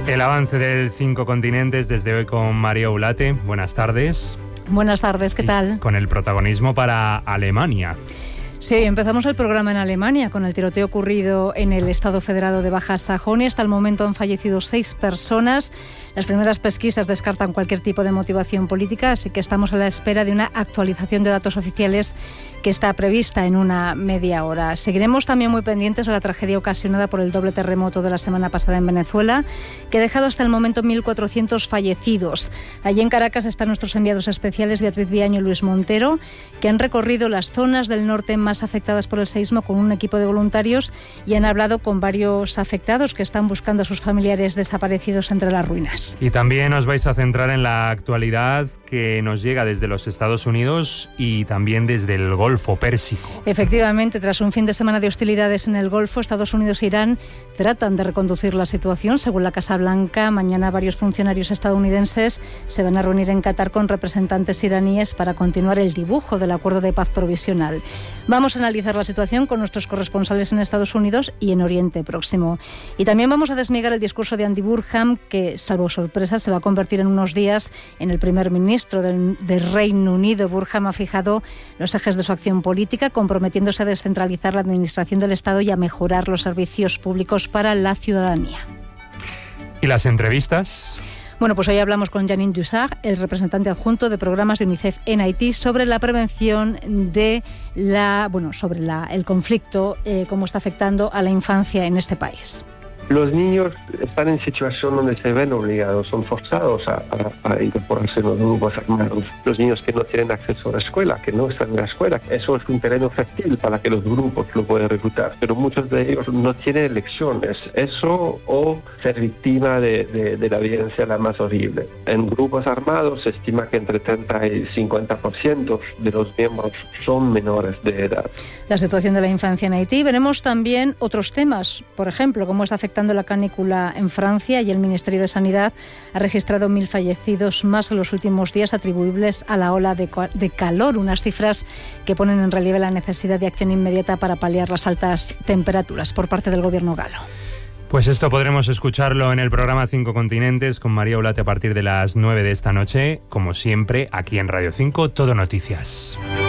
El avance del 5 continentes desde hoy con María Ulate. Buenas tardes. Buenas tardes, ¿qué tal? Con el protagonismo para Alemania. Sí, empezamos el programa en Alemania con el tiroteo ocurrido en el Estado Federado de Baja Sajonia. Hasta el momento han fallecido 6 personas. Las primeras pesquisas descartan cualquier tipo de motivación política, así que estamos a la espera de una actualización de datos oficiales que está prevista en una media hora. Seguiremos también muy pendientes de la tragedia ocasionada por el doble terremoto de la semana pasada en Venezuela, que ha dejado hasta el momento 1.400 fallecidos. Allí en Caracas están nuestros enviados especiales Beatriz Viaño y Luis Montero, que han recorrido las zonas del norte más afectadas por el seísmo con un equipo de voluntarios y han hablado con varios afectados que están buscando a sus familiares desaparecidos entre las ruinas. Y también os vais a centrar en la actualidad que nos llega desde los Estados Unidos y también desde el Golfo Pérsico. Efectivamente, tras un fin de semana de hostilidades en el Golfo, Estados Unidos e Irán tratan de reconducir la situación. Según la Casa Blanca, mañana varios funcionarios estadounidenses se van a reunir en Qatar con representantes iraníes para continuar el dibujo del acuerdo de paz provisional. Vamos a analizar la situación con nuestros corresponsales en Estados Unidos y en Oriente Próximo. Y también vamos a desmigar el discurso de Andy Burnham, que, salvo sorpresa, se va a convertir en unos días en el primer ministro del Reino Unido. Burnham ha fijado los ejes de su acción política, comprometiéndose a descentralizar la administración del Estado y a mejorar los servicios públicos para la ciudadanía. ¿Y las entrevistas? Bueno, pues hoy hablamos con Janine Dussart, el representante adjunto de programas de UNICEF en Haití, sobre la prevención de el conflicto, cómo está afectando a la infancia en este país. Los niños están en situación donde se ven obligados, son forzados a incorporarse en los grupos armados. Los niños que no tienen acceso a la escuela, que no están en la escuela, eso es un terreno fértil para que los grupos lo puedan reclutar. Pero muchos de ellos no tienen elecciones, eso o ser víctima de la violencia la más horrible. En grupos armados se estima que entre 30 y 50% de los miembros son menores de edad. La situación de la infancia en Haití. Veremos también otros temas, por ejemplo, cómo está afectando la canícula en Francia, y el Ministerio de Sanidad ha registrado 1.000 fallecidos más en los últimos días atribuibles a la ola de calor, unas cifras que ponen en relieve la necesidad de acción inmediata para paliar las altas temperaturas por parte del gobierno galo. Pues esto podremos escucharlo en el programa 5 Continentes con María Ulate a partir de las 9 de esta noche, como siempre, aquí en Radio 5, Todo Noticias.